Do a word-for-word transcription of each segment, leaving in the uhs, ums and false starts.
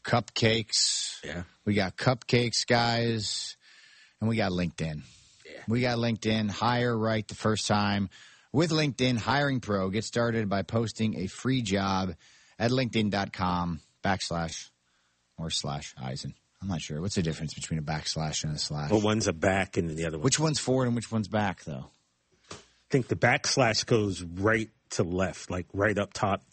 Cupcakes. Yeah. We got Cupcakes, guys. And we got LinkedIn. Yeah. We got LinkedIn. Hire right the first time. With LinkedIn, Hiring Pro. Get started by posting a free job at linkedin.com backslash or slash Eisen. I'm not sure. What's the difference between a backslash and a slash? Well, one's a back and the other one. Which one's forward and which one's back, though? I think the backslash goes right to left, like right up top.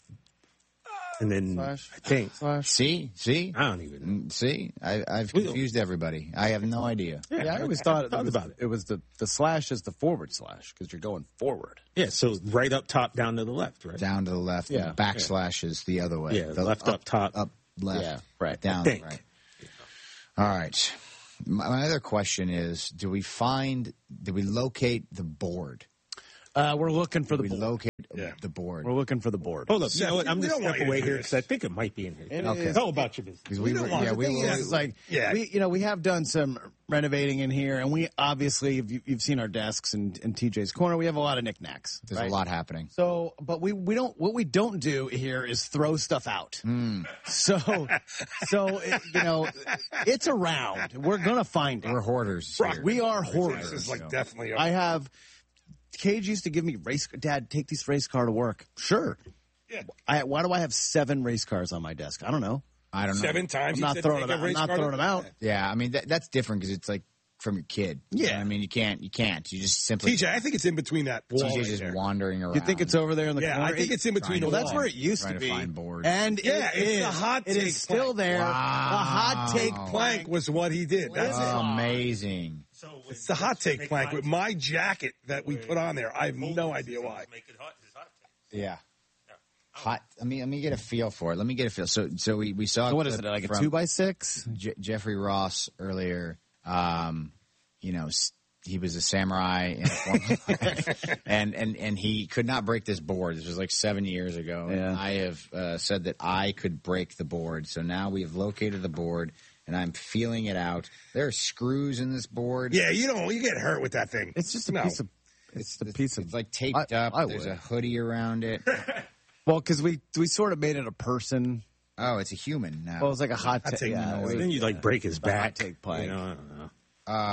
And then Slash. I think. Slash. See? See? I don't even know. Mm, See? I, I've confused everybody. I have no idea. Yeah, I always thought, thought it was, about it. it was the, the slash is the forward slash because you're going forward. Yeah, so right up top, down to the left, right? Down to the left. Yeah. The backslash is the other way. Yeah, the left up top. Up, left. Yeah, right. Down, think. right. All right. My, my other question is, do we find, do we locate the board? Uh, we're looking for the we board. locate Yeah. the board. We're looking for the board. Hold up. You know what? I'm we going to don't want step you away to do here this. because I think it might be in here. It Okay. is. Tell about your business. Because we, don't were- want yeah, the we, thing were- is- It's like Yeah. we, you know, we have done some renovating in here, and we obviously, if you, you've seen our desks and, and T J's corner, we have a lot of knickknacks. there's right? a lot happening. So, but we we don't. What we don't do here is throw stuff out. Hmm. So, so it, you know, it's around. We're gonna find it. We're hoarders. Brock, here. We are This hoarders. is like definitely. A, I have. Cage used to give me race. Dad, take this race car to work. Sure. Yeah. I, why do I have seven race cars on my desk? I don't know. I don't know. seven times. I'm he not said throwing take them a out. I'm race not car throwing to- them out. Yeah, I mean, that, that's different because it's like from your kid. You Yeah. know what I mean, you can't. You can't. You just simply. T J, I think it's in between that wall. T J's right just there. wandering around. You think it's over there in the Yeah, corner? I think it's in between Trying the to Well, that's walls. where it used Trying to to be. find boards. And Yeah, it it's is. the hot It take is still plank. there. Wow. The hot take Wow. Plank was what he did. That's it. Amazing. It's the hot take plank with my jacket that we put on there. I have no idea why. Yeah. Hot. Let me let me get a feel for it. Let me get a feel. So so we, we saw. So what a is it? clip Like a from two by six? Je- Jeffrey Ross earlier. Um, you know, s- he was a samurai in a former life, and and and he could not break this board. This was like seven years ago. Yeah. And I have uh, said that I could break the board. So now we have located the board, and I'm feeling it out. There are screws in this board. Yeah, you don't. You get hurt with that thing. It's just a No. piece of. It's the piece of. It's like taped I- up. I There's would. a hoodie around it. Well, because we we sort of made it a person. Oh, it's a human now. Well, it was like a hot Hot take. take, Yeah, no it way. was- Then you like break his The hot back. take plank. You know, I don't know. uh,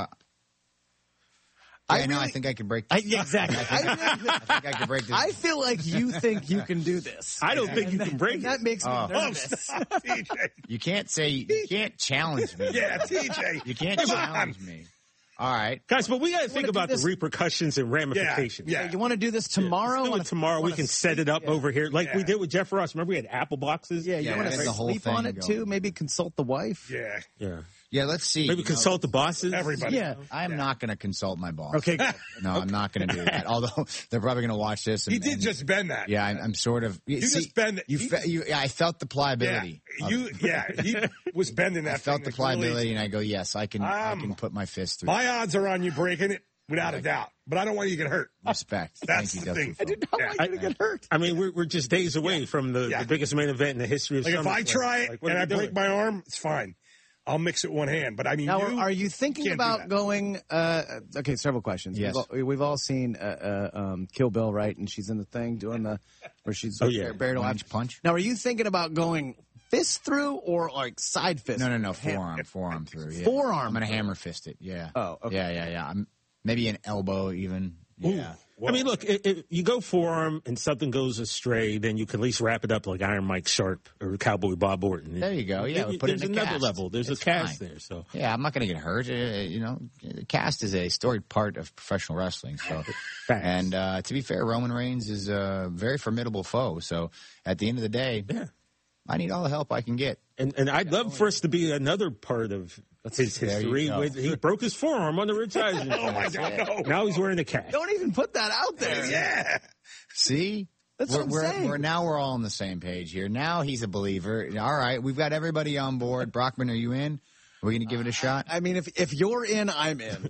I I know. I really- think I could break. I, yeah, exactly. I, really- I think I could break this. I feel like you think you can do this. I don't think you And can that- break and it. That makes me Oh. Oh, nervous. stop, T J. You can't say. You can't challenge me. Yeah, T J. You can't Come challenge on. me. All right. Guys, but we got to think do about this- the repercussions and ramifications. Yeah. Hey, you want to do this tomorrow? Let's do Wanna- it tomorrow. We wanna can set it up sleep? over here like we Yeah. did with Jeff Ross. Remember we had apple boxes? Yeah, you Yeah, want that's to the whole sleep on thing it going. too? Maybe consult the wife. Yeah. Yeah. Yeah. Let's see. Maybe You know, consult the bosses. Everybody. Yeah. I'm not going to consult my boss. Okay. No, I'm not going to do that. Although they're probably going to watch this. And, He did and- just bend that. Yeah, I'm, I'm sort of. You just bend it. You, He- fe- you. Yeah, I felt the Yeah. pliability. of You. it. Yeah. He was bending that. I felt thing. the It's really pliability, easy. and I go, yes, I can. I Um, can put my fist through. My odds are on you breaking it without a doubt, but I don't want you to get hurt. Respect. That's Thank you, the thing. Dusty I Phil. did not How am I going to get hurt? I mean, we're, we're just days away from the, Yeah. the biggest main event in the history of Like if I SummerSlam. try it Like, what and are I we break doing? my arm, it's fine. I'll mix it one hand. But I mean, Now, you, are you thinking can't do about that. going? Uh, okay, several questions. Yes. We've all, we've all seen uh, uh, um, Kill Bill, right? And she's in the thing doing the where she's Oh, yeah. buried alive. Punch, punch. Now, are you thinking about going fist through or like side fist? No, no, no. Forearm, forearm through. Yeah. Forearm I'm going to through. hammer fist it. Yeah. Oh, okay. Yeah, yeah, yeah. I'm, maybe an elbow even. Yeah. I mean, look, if, if you go forearm and something goes astray, then you can at least wrap it up like Iron Mike Sharp or Cowboy Bob Orton. There you go. Yeah, There- we put it there's in a another cast. level. There's It's a cast fine. there. So Yeah, I'm not going to get hurt. Uh, you know, the cast is a storied part of professional wrestling. So, Facts. and uh, to be fair, Roman Reigns is a very formidable foe. So, at the end of the day, yeah. I need all the help I can get. And and I'd love for us to be another part of his There you history. go. With, he broke his forearm on the Rich Eisen. Oh my God! No. Now he's wearing a cast. Don't even put that out there. Yeah. See, That's we're, what I'm we're, saying. we're now we're all on the same page here. Now he's a believer. All right, we've got everybody on board. Brockman, are you in? Are we going to give it a shot? I mean, if if you're in, I'm in.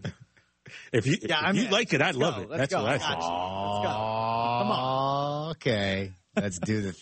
If you, Yeah, if I'm you in. like it, I'd Let's love go. it. Let's That's go. what I I think. got you. Let's go. Come on. Okay, let's do the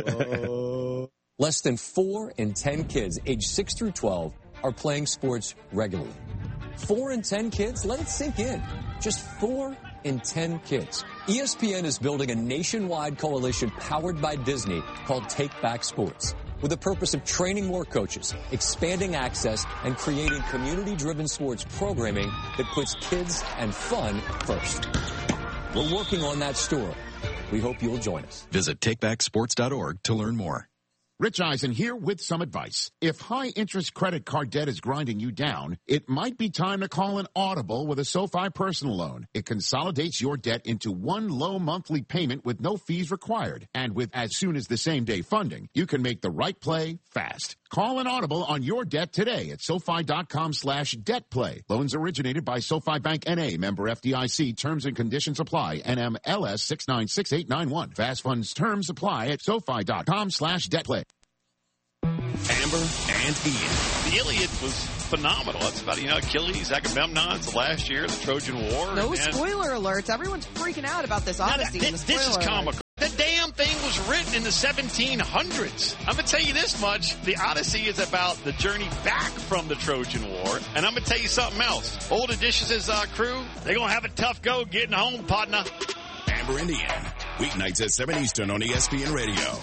thing. Less than four in ten kids aged six through twelve are playing sports regularly. Four in ten kids? Let it sink in. Just four in ten kids. E S P N is building a nationwide coalition powered by Disney called Take Back Sports. with the purpose of training more coaches, expanding access, and creating community-driven sports programming that puts kids and fun first. We're working on that story. We hope you'll join us. Visit take back sports dot org to learn more. Rich Eisen here with some advice. If high-interest credit card debt is grinding you down, it might be time to call an Audible with a SoFi personal loan. It consolidates your debt into one low monthly payment with no fees required. And with as soon as the same-day funding, you can make the right play fast. Call an Audible on your debt today at SoFi.com slash debt play. Loans originated by SoFi Bank N A, member F D I C. Terms and conditions apply. N M L S six nine six eight nine one. Fast funds terms apply at SoFi.com slash debt play. Amber and Ian. The Iliad was phenomenal. That's about, you know, Achilles, Agamemnon, the last year, the Trojan War. No and, spoiler alerts. Everyone's freaking out about this Odyssey. Now, and the this, this is spoiler comical. The damn thing was written in the seventeen hundreds. I'm going to tell you this much. The Odyssey is about the journey back from the Trojan War. And I'm going to tell you something else. Old Odysseus' uh, crew, they're going to have a tough go getting home, partner. Amber and Ian. Weeknights at seven Eastern on E S P N Radio.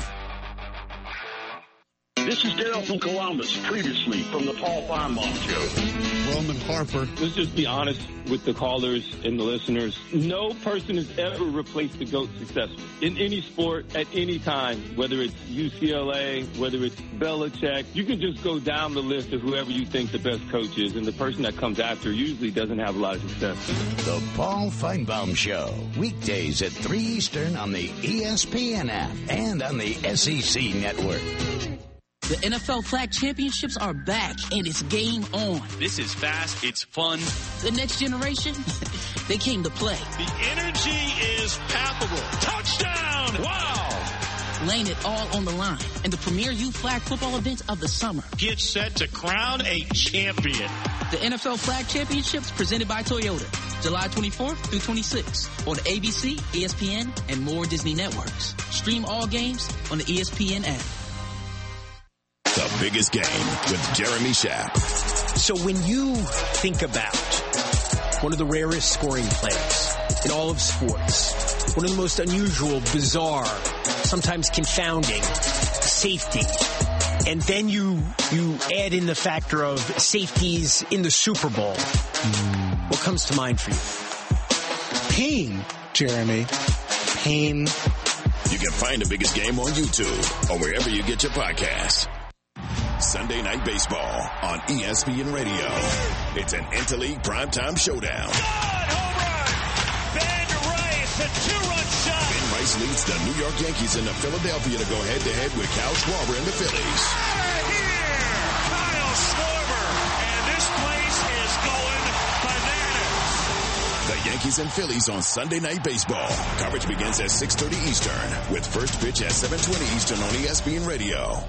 This is Dale from Columbus, previously from the Paul Feinbaum Show. Roman Harper. Let's just be honest with the callers and the listeners. No person has ever replaced the GOAT successfully. In any sport, at any time, whether it's U C L A, whether it's Belichick, you can just go down the list of whoever you think the best coach is, and the person that comes after usually doesn't have a lot of success. The Paul Feinbaum Show, weekdays at three Eastern on the E S P N app and on the S E C network. The N F L Flag Championships are back, and it's game on. This is fast. It's fun. The next generation, they came to play. The energy is palpable. Touchdown! Wow! Laying it all on the line in the premier youth flag football event of the summer. Get set to crown a champion. The N F L Flag Championships presented by Toyota. July twenty-fourth through twenty-sixth on A B C, E S P N, and more Disney networks. Stream all games on the E S P N app. The Biggest Game with Jeremy Schaap. So when you think about one of the rarest scoring plays in all of sports, one of the most unusual, bizarre, sometimes confounding safety, and then you you add in the factor of safeties in the Super Bowl, what comes to mind for you? Pain, Jeremy. Pain. You can find The Biggest Game on YouTube or wherever you get your podcasts. Sunday Night Baseball on E S P N Radio. It's an interleague primetime showdown. God, home run! Ben Rice, a two-run shot. Ben Rice leads the New York Yankees into Philadelphia to go head-to-head with Kyle Schwarber and the Phillies. Out of here! Kyle Schwarber, and this place is going bananas. The Yankees and Phillies on Sunday Night Baseball. Coverage begins at six thirty Eastern with first pitch at seven twenty Eastern on E S P N Radio.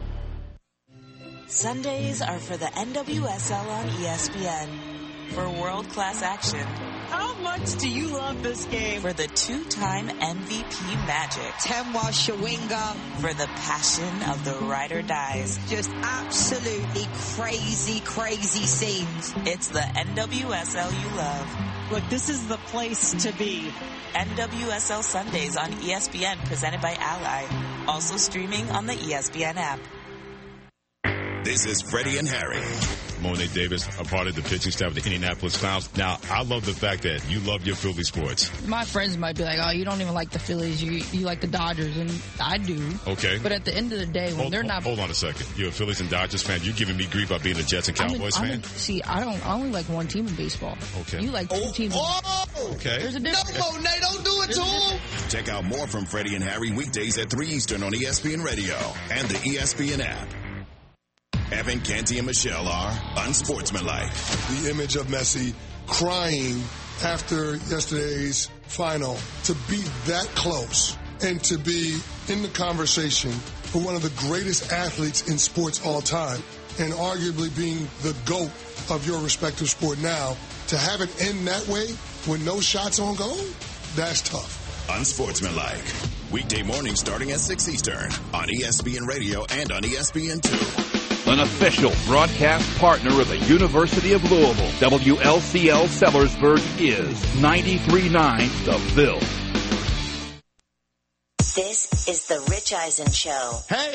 Sundays are for the N W S L on E S P N. For world-class action. How much do you love this game? For the two-time M V P magic. Temwa Shawinga. For the passion of the ride or dies. Just absolutely crazy, crazy scenes. It's the N W S L you love. Look, this is the place to be. N W S L Sundays on E S P N, presented by Ally. Also streaming on the E S P N app. This is Freddie and Harry. Monet Davis, a part of the pitching staff of the Indianapolis Clowns. Now, I love the fact that you love your Philly sports. My friends might be like, oh, you don't even like the Phillies. You you like the Dodgers. And I do. Okay. But at the end of the day, when hold, they're not... Hold on a second. You're a Phillies and Dodgers fan. You're giving me grief about being a Jets and Cowboys I'm a, fan? I'm a, see, I don't. I only like one team in baseball. Okay. You like two oh, teams. Oh! Okay. There's a difference. No, Monet, don't do it to him. Check out more from Freddie and Harry weekdays at three Eastern on E S P N Radio and the E S P N app. Evan, Canty, and Michelle are unsportsmanlike. The image of Messi crying after yesterday's final, to be that close and to be in the conversation for one of the greatest athletes in sports all time and arguably being the GOAT of your respective sport now, to have it end that way with no shots on goal, that's tough. Unsportsmanlike. Weekday morning starting at six Eastern on E S P N Radio and on E S P N two. An official broadcast partner of the University of Louisville, W L C L Sellersburg is ninety-three point nine The Ville. This is the Rich Eisen Show. Hey,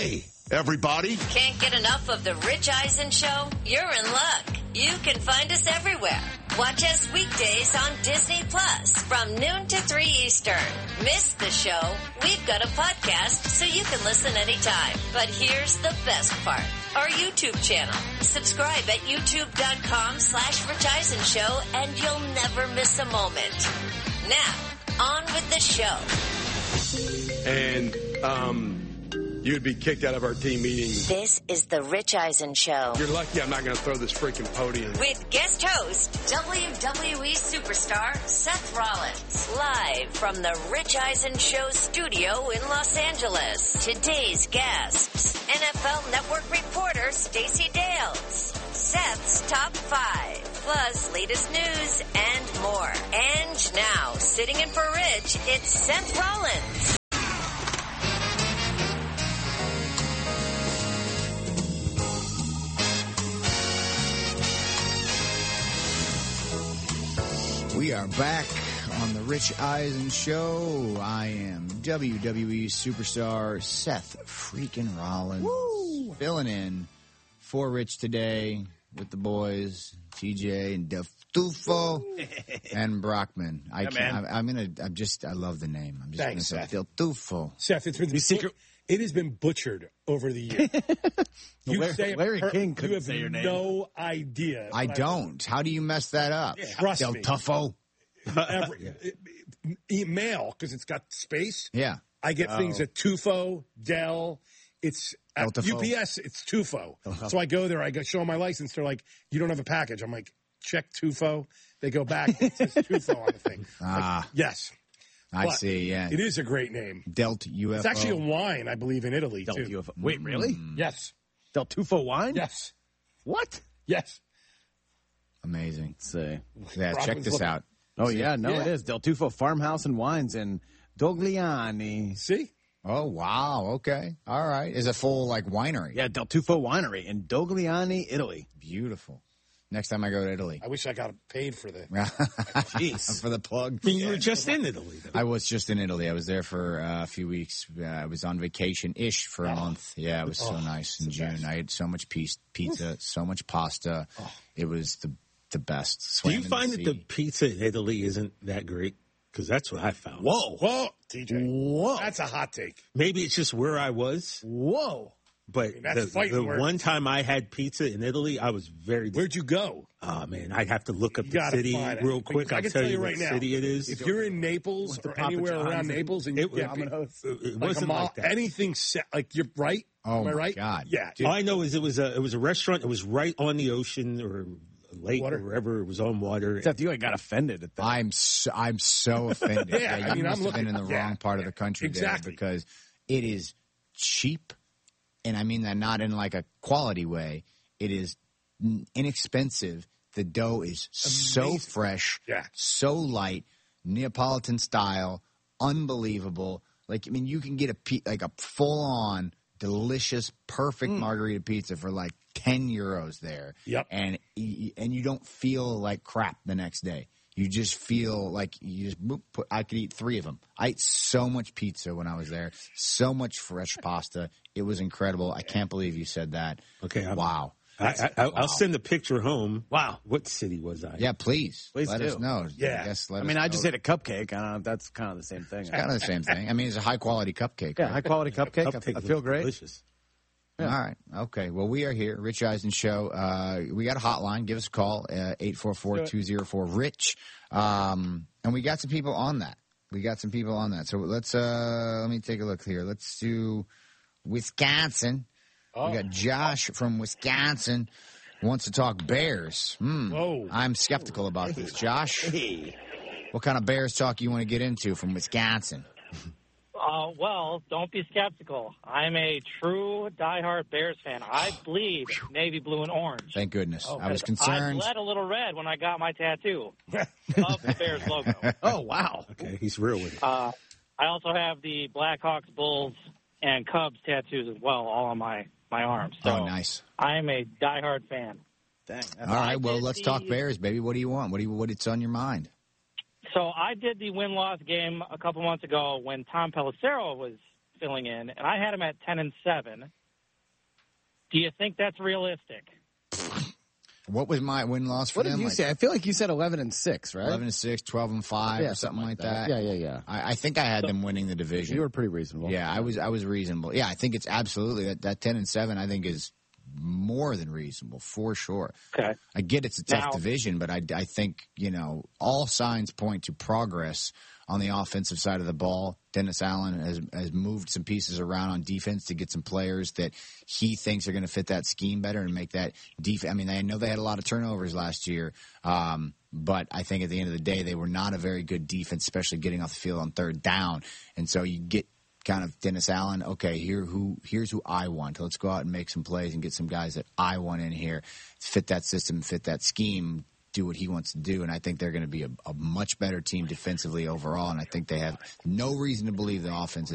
everybody. Can't get enough of the Rich Eisen Show? You're in luck. You can find us everywhere. Watch us weekdays on Disney Plus from noon to three Eastern. Miss the show? We've got a podcast so you can listen anytime. But here's the best part. Our YouTube channel. Subscribe at youtube.com slash Rich Eisen Show and you'll never miss a moment. Now, on with the show. And, um... you'd be kicked out of our team meeting. This is the Rich Eisen Show. You're lucky I'm not going to throw this freaking podium. With guest host, W W E superstar Seth Rollins. Live from the Rich Eisen Show studio in Los Angeles. Today's guests, N F L Network reporter Stacey Dales. Seth's Top five, plus latest news and more. And now, sitting in for Rich, it's Seth Rollins. We are back on the Rich Eisen Show. I am W W E superstar Seth freaking Rollins. Woo! Filling in for Rich today with the boys, T J and Deltufo and Brockman. I Yeah, can't, man. I, I'm gonna. I'm just. I love the name. I'm just Thanks, gonna Seth. say Deltufo. Seth, it's been secret. It has been butchered over the years. You Larry- say it Larry per- King You couldn't have say your name. no idea. I what don't. How do you mess that up? Trust Del me. Tuffo. Every, email, because it's got space. Yeah. I get Oh. things at Tufo, Dell. It's at Deltafo. U P S. It's Tufo. Deltafo. So I go there. I go show them my license. They're like, "You don't have a package." I'm like, "Check Tufo." They go back. It says Tufo on the thing. Ah. Like, yes. I But see. Yeah. It is a great name. Delt U F O. It's actually a wine, I believe, in Italy Del too. U F O. Wait, really? Mm. Yes. Del Tufo wine? Yes. What? Yes. Amazing. Let's see. Yeah. Check Brockman's this looking- out. Oh, yeah, no, Yeah. it is. Del Tufo Farmhouse and Wines in Dogliani. See? Oh wow. Okay. All right. Is a full like winery. Yeah, Del Tufo Winery in Dogliani, Italy. Beautiful. Next time I go to Italy. I wish I got paid for the. Jeez. For the plug. I mean, you were just in Italy, though. I was just in Italy. I was there for uh, a few weeks. Uh, I was on vacation-ish for a month. Yeah, it was so Oh, nice in it's the June. best. I had so much piece, pizza, so much pasta. It was the the best. Do Swam you in the find that the sea. pizza in Italy isn't that great? Because that's what I found. Whoa. Whoa, T J. Whoa. That's a hot take. Maybe it's just where I was, Whoa. but mean, that's the, fighting the words. one time I had pizza in Italy, I was very. Where'd you go? Oh man, I'd have to look up You the gotta city find it. real quick. Because I I'll can tell, tell you what right now, city it is. If you're in Naples Went to or Papa anywhere John's around and Naples, and you it, get it, it like a wasn't mall, like that. anything set, like you're right. Oh, Am I my right? God. Yeah. All I know is it was a it was a restaurant. It was right on the ocean or a lake Water. or wherever it was on water. Except you got offended at that. I'm so, I'm so offended. Yeah, you I mean, must I'm have been looking- in the yeah, wrong part of the country there exactly. because it is cheap, and I mean that not in like a quality way. It is n- inexpensive. The dough is so Amazing. fresh, Yeah. so light, Neapolitan style, unbelievable. Like I mean, you can get a pe- like a full on delicious, perfect Mm. margarita pizza for like ten euros there. Yep. And y- and you don't feel like crap the next day. You just feel like you just boop, put. I could eat three of them. I ate so much pizza when I was there. So much fresh pasta. It was incredible. I can't believe you said that. Okay, I'm- wow. I, I, I'll Wow. send a picture home. Wow. What city was I? Yeah, please. Please let do. us know. Yeah. I, guess let I us mean, I know. just ate a cupcake. I don't know if that's kind of the same thing. It's kind of the same thing. I mean, it's a high quality cupcake. Yeah, right? high quality cupcake. I- Cupcake I feel looked great. Delicious. All right. Okay. Well, we are here, Rich Eisen Show. Uh, we got a hotline. Give us a call, uh, eight four four, two oh four, RICH. Um, and we got some people on that. We got some people on that. So let's, uh, let me take a look here. Let's do Wisconsin. Oh. We got Josh from Wisconsin wants to talk Bears. Hmm. Whoa. I'm skeptical about this. Josh, what kind of Bears talk you want to get into from Wisconsin? Uh, well, don't be skeptical. I'm a true diehard Bears fan. I bleed navy blue and orange. Thank goodness. Oh, I was I concerned. bled a little red when I got my tattoo of the Bears logo. Oh, wow. Okay, he's real with it. Uh, I also have the Blackhawks, Bulls, and Cubs tattoos as well, all on my, my arms. So Oh, nice. I am a diehard fan. Dang. All right. Well, did let's the- talk Bears, baby. What do you want? What do you, what's on your mind? So I did the win-loss game a couple months ago when Tom Pelissero was filling in, and I had him at ten and seven. Do you think that's realistic? What was my win loss for What them? did you Like, say? I feel like you said eleven and six, right? eleven and six, twelve and five, Yeah, or something like that. Yeah, yeah, yeah. I, I think I had them winning the division. You were pretty reasonable. Yeah, I was. I was reasonable. Yeah, I think it's absolutely that, that ten and seven. I think is more than reasonable for sure. Okay. I get it's a tough Now- division, but I, I think you know all signs point to progress on the offensive side of the ball. Dennis Allen has has moved some pieces around on defense to get some players that he thinks are going to fit that scheme better and make that defense. I mean, I know they had a lot of turnovers last year, um, but I think at the end of the day, they were not a very good defense, especially getting off the field on third down. And so you get kind of Dennis Allen, okay, here who here's who I want. Let's go out and make some plays and get some guys that I want in here, fit that system, fit that scheme, do what he wants to do, and I think they're going to be a, a much better team defensively overall, and I think they have no reason to believe the offense